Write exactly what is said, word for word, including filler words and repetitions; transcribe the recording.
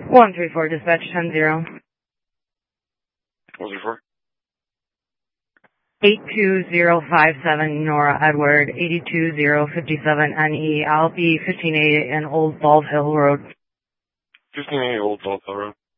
one three four, dispatch ten zero. one three four? eight two zero five seven, Nora Edward, eight two zero five seven N E. I'll be fifteen eighty in Old Bald Hill Road. fifteen eighty Old Bald Hill Road.